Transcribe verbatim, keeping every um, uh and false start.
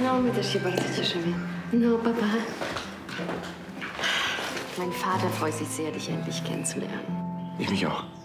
No, mi też się bardzo cieszymy. No, Papa. Mein Vater freut sich sehr, dich endlich kennenzulernen. Ich mich auch.